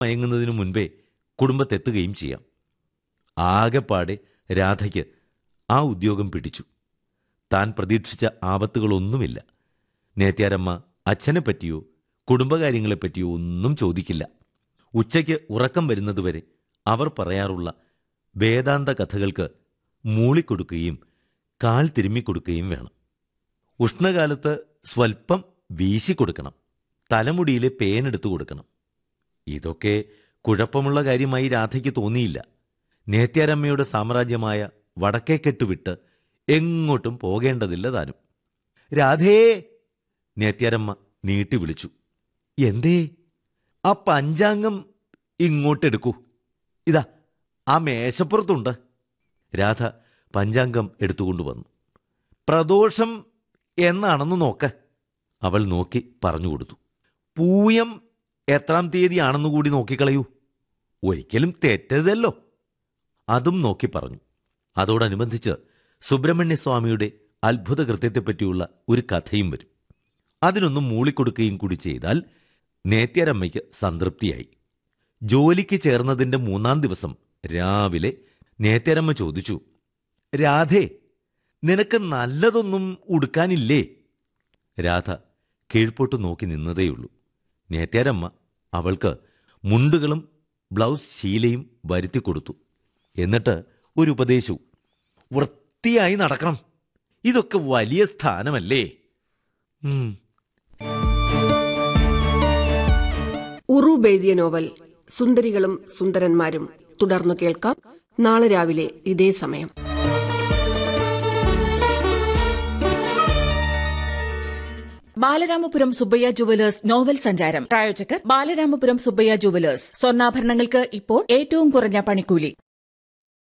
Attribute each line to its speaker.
Speaker 1: മയങ്ങുന്നതിനു മുൻപേ കുടുംബത്തെത്തുകയും ചെയ്യാം. ആകെപ്പാടെ രാധയ്ക്ക് ആ ഉദ്യോഗം പിടിച്ചു. താൻ പ്രതീക്ഷിച്ച ആപത്തുകളൊന്നുമില്ല. നേത്യാരമ്മ അച്ഛനെപ്പറ്റിയോ കുടുംബകാര്യങ്ങളെപ്പറ്റിയോ ഒന്നും ചോദിക്കില്ല. ഉച്ചയ്ക്ക് ഉറക്കം വരുന്നതുവരെ അവർ പറയാറുള്ള വേദാന്ത കഥകൾക്ക് മൂളിക്കൊടുക്കുകയും കാൽ തിരുമ്മിക്കൊടുക്കുകയും വേണം. ഉഷ്ണകാലത്ത് സ്വൽപ്പം വീശിക്കൊടുക്കണം. തലമുടിയിലെ പേനെടുത്തു കൊടുക്കണം. ഇതൊക്കെ കുഴപ്പമുള്ള കാര്യമായി രാധയ്ക്ക് തോന്നിയില്ല. നേത്യാരമ്മയുടെ സാമ്രാജ്യമായ വടക്കേക്കെട്ട് വിട്ട് എങ്ങോട്ടും പോകേണ്ടതില്ല താനും. രാധേ! നേത്യാരമ്മ നീട്ടി വിളിച്ചു. എന്തേ? ആ പഞ്ചാംഗം ഇങ്ങോട്ടെടുക്കൂ. ഇതാ ആ മേശപ്പുറത്തുണ്ട്. രാധ പഞ്ചാംഗം എടുത്തുകൊണ്ടുവന്നു. പ്രദോഷം എന്നാണെന്ന് നോക്ക്. അവൾ നോക്കി പറഞ്ഞുകൊടുത്തു. പൂയം എത്രാം തീയതിയാണെന്നുകൂടി നോക്കിക്കളയൂ. ഒരിക്കലും തെറ്റരുതല്ലോ. അതും നോക്കി പറഞ്ഞു. അതോടനുബന്ധിച്ച് സുബ്രഹ്മണ്യസ്വാമിയുടെ അത്ഭുത കൃത്യത്തെപ്പറ്റിയുള്ള ഒരു കഥയും വരും. അതിനൊന്നും മൂളിക്കൊടുക്കുകയും കൂടി ചെയ്താൽ നേത്യാരമ്മയ്ക്ക് സംതൃപ്തിയായി. ജോലിക്ക് ചേർന്നതിൻ്റെ 3-ാം ദിവസം രാവിലെ നേത്യാരമ്മ ചോദിച്ചു, രാധേ, നിനക്ക് നല്ലതൊന്നും ഉടുക്കാനില്ലേ? രാധ കീഴ്പോട്ട് നോക്കി നിന്നതേയുള്ളൂ. നേത്യാരമ്മ അവൾക്ക് മുണ്ടുകളും ബ്ലൗസ് ശീലയും വരുത്തിക്കൊടുത്തു. എന്നിട്ട് ഒരു ഉപദേശവും. വൃത്തിയായി നടക്കണം. ഇതൊക്കെ വലിയ സ്ഥാനമല്ലേ?
Speaker 2: ഉറൂബ് എഴുതിയ നോവൽ സുന്ദരികളും സുന്ദരന്മാരും തുടർന്നു കേൾക്കാം നാളെ രാവിലെ ഇതേ സമയം.
Speaker 3: ബാലരാമപുരം സുബ്ബയ്യ ജുവലേഴ്സ് നോവൽ സഞ്ചാരം. പ്രായോജകർ ബാലരാമപുരം സുബ്ബയ്യ ജുവലേഴ്സ്. സ്വർണ്ണാഭരണങ്ങൾക്ക് ഇപ്പോൾ ഏറ്റവും കുറഞ്ഞ പണിക്കൂലി.